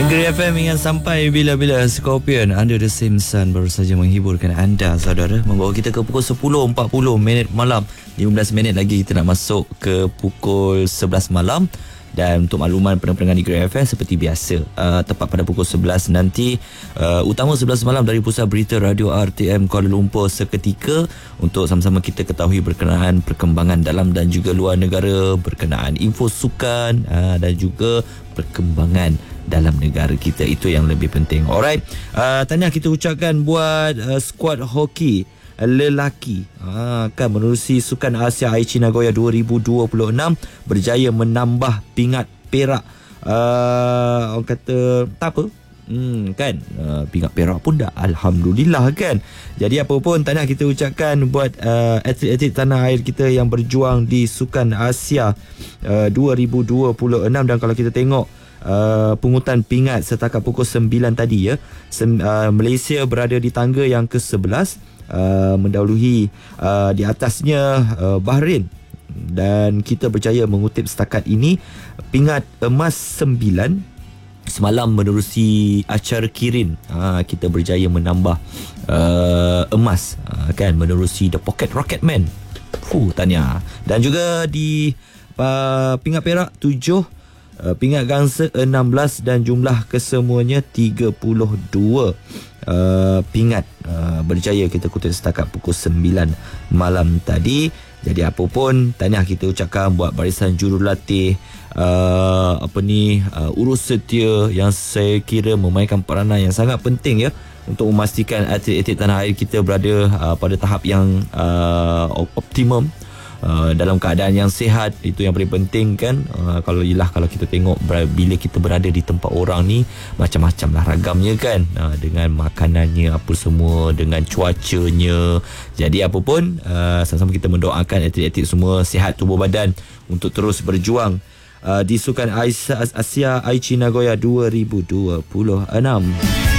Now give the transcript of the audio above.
Negeri FM ingat sampai bila-bila Scorpion Under the Same Sun baru saja menghiburkan anda, saudara, membawa kita ke pukul 10.40 minit malam. 15 minit lagi kita nak masuk ke pukul 11 malam. Dan untuk makluman pendengar Negeri FM, seperti biasa, tepat pada pukul 11 nanti, utama 11 malam dari Pusat Berita Radio RTM Kuala Lumpur seketika, untuk sama-sama kita ketahui berkenaan perkembangan dalam dan juga luar negara, berkenaan info sukan dan juga perkembangan dalam negara kita. Itu yang lebih penting. Alright, tahniah kita ucapkan buat skuad hoki lelaki kan menerusi Sukan Asia Aichi Nagoya 2026, berjaya menambah pingat perak. Orang kata tak apa, kan, pingat perak pun dah alhamdulillah kan. Jadi apa pun, tahniah kita ucapkan buat atlet-atlet tanah air kita yang berjuang di Sukan Asia 2026. Dan kalau kita tengok pungutan pingat setakat pukul 9 tadi, Malaysia berada di tangga yang ke-11, mendahului di atasnya Bahrain, dan kita berjaya mengutip setakat ini pingat emas 9. Semalam menerusi acara Kirin, kita berjaya menambah emas, kan, menerusi The Pocket Rocketman. Tahniah. Dan juga di pingat perak 7, pingat gangsa 16, dan jumlah kesemuanya 32 pingat berjaya kita kutip setakat pukul 9 malam tadi. Jadi apa pun, tahniah kita ucapkan buat barisan jurulatih Urus Setia, yang saya kira memainkan peranan yang sangat penting untuk memastikan atlet-atlet tanah air kita berada pada tahap yang optimum, dalam keadaan yang sihat. Itu yang paling penting kan. Kalau kita tengok bila kita berada di tempat orang ni, macam-macam lah ragamnya kan, dengan makanannya apa semua, dengan cuacanya. Jadi apa pun, sama-sama kita mendoakan atlet-atlet semua sihat tubuh badan untuk terus berjuang di Sukan Asia Aichi Nagoya 2026.